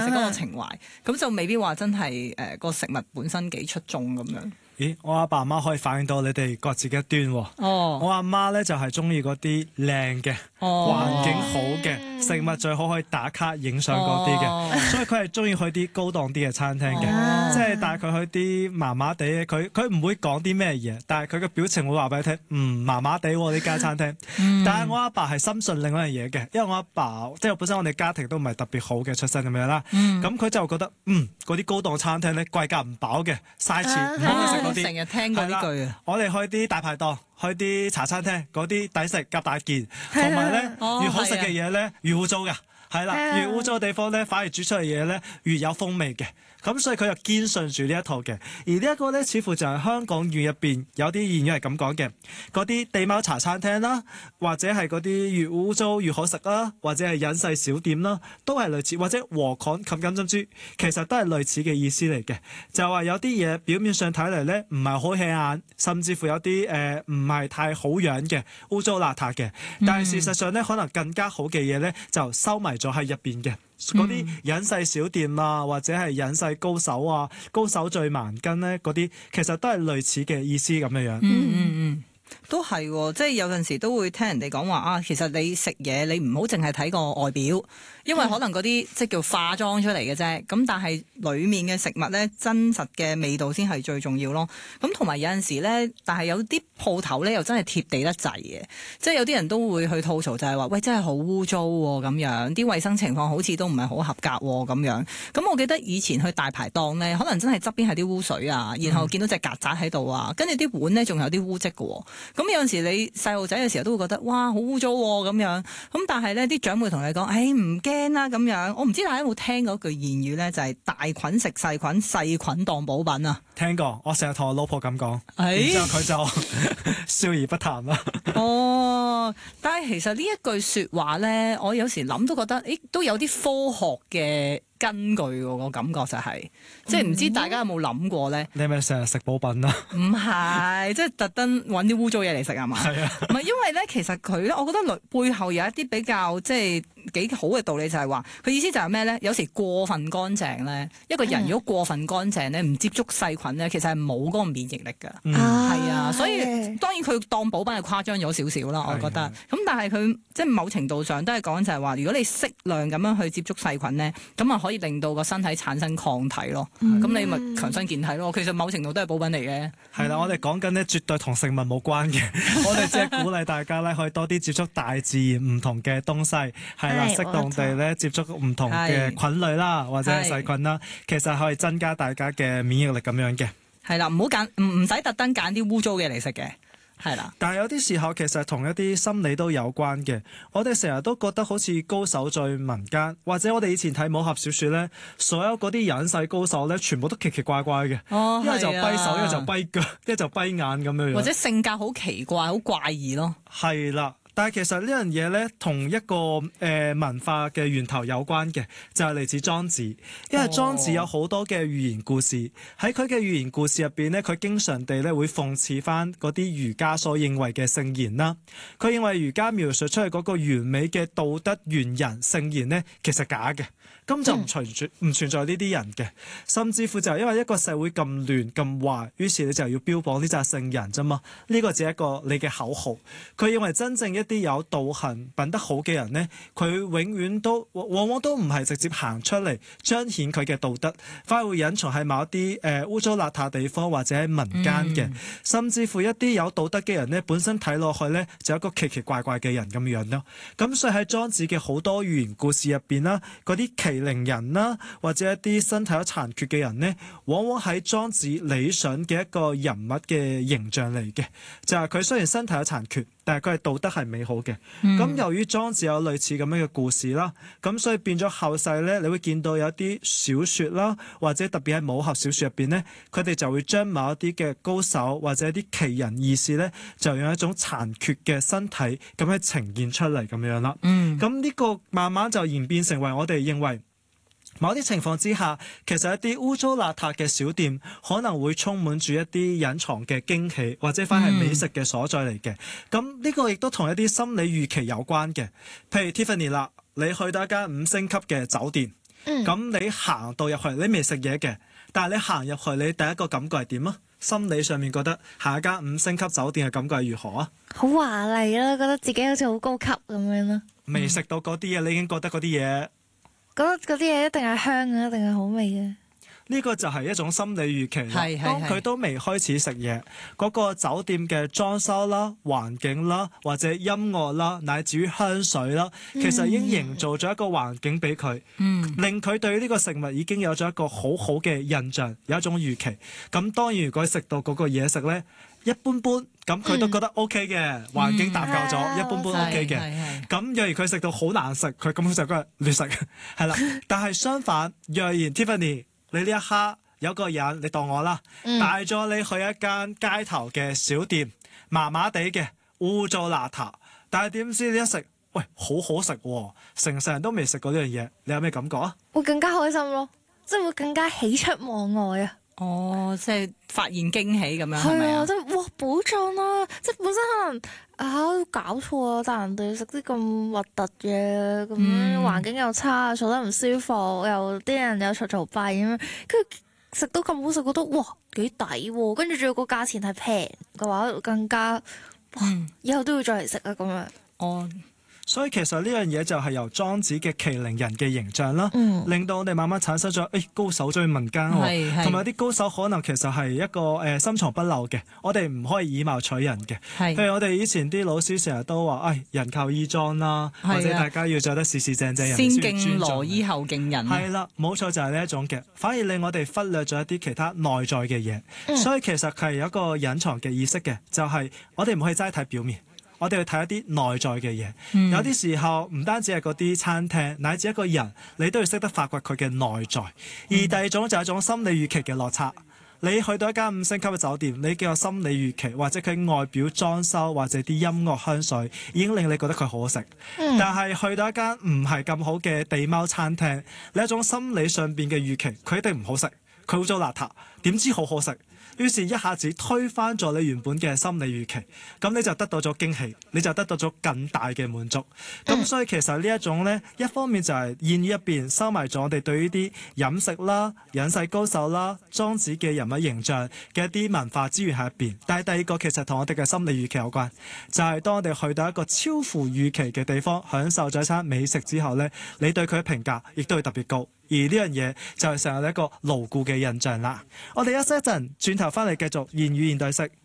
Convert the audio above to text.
嗰個情懷，咁就未必話真係個食物本身幾出眾咁樣。 咦，我阿爸阿媽可以反映到你哋各自嘅一端喎。我阿媽咧就係中意嗰啲靚嘅、環境好嘅、食物最好可以打卡影相嗰啲嘅，所以佢係中意去啲高檔啲嘅餐廳嘅，即係帶佢去啲麻麻地嘅，佢唔會講啲咩嘢，但係佢嘅表情會話俾你聽，麻麻地喎呢間餐廳。但係我阿爸係深信另外一樣嘢嘅，因為我阿爸即係本身我哋家庭都唔係特別好嘅出身咁樣啦，咁佢就覺得嗰啲高檔餐廳咧貴格唔飽嘅，嘥錢，唔好去食嗰啲。 成日聽過呢句啊！ 我哋去啲大排檔，去啲茶餐廳，嗰啲抵食夾大件，同埋咧越好食嘅嘢咧越污糟㗎，係啦，越污糟嘅地方咧反而煮出嚟嘢咧越有風味嘅。咁所以佢就堅信住呢一套嘅，而呢一個咧似乎就係香港語入邊有啲諺語係咁講嘅，嗰啲地踎茶餐廳啦，或者係嗰啲越污糟越好食啦，或者係隱世小店啦，都係類似，或者禾稈冚金針豬，其實都係類似嘅意思嚟嘅，就話有啲嘢表面上睇嚟咧唔係好起眼，甚至乎有啲唔係太好樣嘅污糟邋遢嘅，但係事實上咧可能更加好嘅嘢咧就收埋咗喺入邊嘅。嗰啲隱世小店啊，或者係隱世高手啊，高手最萬斤咧，嗰啲其實都係類似嘅意思咁樣樣。 都係喎，即係有陣時都會聽人哋講話啊，其實你食嘢你唔好淨係睇個外表，因為可能嗰啲即係叫化妝出嚟嘅啫。咁但係裡面嘅食物咧，真實嘅味道先係最重要咯。咁同埋有陣時咧，但係有啲鋪頭咧又真係貼地得滯嘅，即係有啲人都會去吐槽就係話，喂，真係好污糟喎咁樣，啲衛生情況好似都唔係好合格喎咁樣。咁我記得以前去大排檔咧，可能真係側邊係啲污水啊，然後見到隻曱甴喺度啊，跟住啲碗咧仲有啲污漬嘅喎。咁有陣時你細路仔嘅時候都會覺得哇好污糟喎咁樣，咁但係咧啲長輩同你講，唔驚啦咁樣。我唔知大家有冇聽過一句諺語咧，就係大菌食細菌，細菌當補品啊。 聽過，我成日同我老婆咁講，然之後佢就笑而不談啦。 但係其實呢一句説話咧，我有時諗都覺得，都有啲科學嘅根據喎，我感覺就係，即係唔知大家有冇諗過咧？ 你係咪成日食補品啊？ 唔係，即係特登揾啲污糟嘢嚟食係嘛？ 係啊， 唔係因為咧，其實佢咧，我覺得背後有一啲比較即係幾好嘅道理，就係話佢意思就係咩咧？有時過分乾淨咧，一個人如果過分乾淨咧，唔接觸細菌咧，其實係冇嗰個免疫力㗎。係啊，所以當然佢當補品係誇張咗少少啦，我覺得。咁但係佢即係某程度上都係講就係話，如果你適量咁樣去接觸細菌咧，咁啊可以令到個身體產生抗體咯。咁你咪強身健體咯。其實某程度都係補品嚟嘅。 係啦，我哋講緊咧絕對同食物冇關嘅，我哋只係鼓勵大家咧可以多啲接觸大自然唔同嘅東西，係啦，適當地咧接觸唔同嘅菌類啦，或者係細菌啦，其實可以增加大家嘅免疫力咁樣嘅。係啦，唔好揀，唔使特登揀啲污糟嘅嚟食嘅。係啦， 但係有啲時候其實同一啲心理都有關嘅。我哋成日都覺得好似高手在民間，或者我哋以前睇武俠小説咧，所有嗰啲隱世高手咧，全部都奇奇怪怪嘅，一係就跛手，一係就跛腳，一係就跛眼咁樣樣， 或者性格好奇怪、好怪異咯。 係啦。但係其實呢樣嘢咧，同一個文化嘅源頭有關嘅，就係嚟自莊子。因為莊子有好多嘅寓言故事，喺佢嘅寓言故事入邊咧，佢經常地咧會諷刺翻嗰啲儒家所認為嘅聖賢啦。佢認為儒家描述出嚟嗰個完美嘅道德完人聖賢咧，其實假嘅，咁就唔存在呢啲人嘅。甚至乎就係因為一個社會咁亂咁壞，於是你就要標榜呢紮聖人啫嘛。呢個只係一個你嘅口號。佢認為真正一啲有道行品德好嘅人呢，佢永遠都往往都唔係直接行出嚟彰顯佢嘅道德，反而會隱藏喺某一啲污糟邋遢地方或者喺民間嘅，甚至乎一啲有道德嘅人呢，本身睇落去呢，就一個奇奇怪怪嘅人咁樣咯。咁所以喺莊子嘅好多寓言故事入邊啦，嗰啲麒麟人啦，或者一啲身體有殘缺嘅人呢，往往喺莊子理想嘅一個人物嘅形象嚟嘅，就係佢雖然身體有殘缺，但係佢係道德係美好嘅。咁由於莊子有類似咁樣嘅故事啦，咁所以變咗後世咧，你會見到有啲小説啦，或者特別喺武俠小説入邊咧，佢哋就會將某一啲嘅高手或者一啲奇人異士咧，就用一種殘缺嘅身體咁樣呈現出嚟咁樣啦。咁呢個慢慢就演變成為我哋認為，某啲情況之下，其實一啲污糟邋遢嘅小店可能會充滿住一啲隱藏嘅驚喜，或者反係美食嘅所在嚟嘅。咁呢個亦都同一啲心理預期有關嘅。譬如 Tiffany 啦，你去到一間5星級嘅酒店， 咁你行到入去，你未食嘢嘅，但係你行入去，你第一個感覺係點啊？心理上面覺得下一間5星級酒店嘅感覺係如何啊？ 好華麗啦，覺得自己好似好高級咁樣咯。 未食到嗰啲嘢，你已經覺得嗰啲嘢， 覺得嗰啲嘢一定係香嘅，一定係好味嘅。 呢個就係一種心理預期啦。 係當佢都未開始食嘢，嗰個酒店嘅裝修啦、環境啦，或者音樂啦，乃至於香水啦，其實已經營造咗一個環境俾佢，令佢對呢個食物已經有咗一個好好嘅印象，有一種預期。咁當然如果食到嗰個嘢食呢，一般般，咁佢都覺得 OK 嘅，環境搭夠咗，一般般 OK 嘅。咁若然佢食到好難食，佢咁就覺得亂食，係啦。但係相反，若然 Tiffany，你呢一刻有個人，你當我啦，帶咗你去一間街頭嘅小店，麻麻地嘅污糟邋遢，但係點知你一食，喂，好好食喎，成人都未食過呢樣嘢，你有咩感覺啊？ 會更加開心咯，即係會更加喜出望外啊！ 哦，即係發現驚喜咁樣係係咪啊？ 即係哇寶藏啦！即係本身可能搞錯啊，但人哋食啲咁核突嘢，咁樣環境又差，坐得唔舒服，又啲人又嘈嘈閉咁樣，跟住食到咁好食，覺得哇幾抵喎！跟住仲要個價錢係平嘅話，更加哇以後都要再嚟食啊咁樣。 哦。 所以其實呢樣嘢就係由莊子嘅麒麟人嘅形象啦，令到我哋慢慢產生咗高手中意民間喎，同埋啲高手可能其實係一個深藏不露嘅，我哋唔可以以貌取人嘅。譬如我哋以前啲老師成日都話，人靠衣裝啦，或者大家要着得四四正正，人先敬羅衣後敬人。 係啦，冇錯就係呢一種嘅，反而令我哋忽略咗一啲其他內在嘅嘢。所以其實係有一個隱藏嘅意識嘅，就係我哋唔可以齋睇表面。我哋去睇一啲內在嘅嘢，有啲時候唔單止係嗰啲餐廳，乃至一個人，你都要識得發掘佢嘅內在。而第二種就係一種心理預期嘅落差。你去到一間5星級嘅酒店，你嘅個心理預期，或者佢外表裝修，或者啲音樂香水，已經令你覺得佢好好食。但係去到一間唔係咁好嘅地貓餐廳，你一種心理上邊嘅預期，佢一定唔好食，佢污糟邋遢，點知好好食。於是，一下子推翻咗你原本嘅心理預期，咁你就得到咗驚喜，你就得到咗更大嘅滿足。咁所以其實呢一種呢，一方面就係言語入邊收埋咗我哋對於啲飲食啦、隱世高手啦、莊子嘅人物形象嘅一啲文化資源喺入邊。但係第二個其實同我哋嘅心理預期有關，就係當我哋去到一個超乎預期嘅地方，享受咗一餐美食之後呢，你對佢嘅評價亦都會特別高。而呢樣嘢就係成日一個牢固嘅印象啦。我哋休息一陣，轉頭翻嚟繼續言語現代式。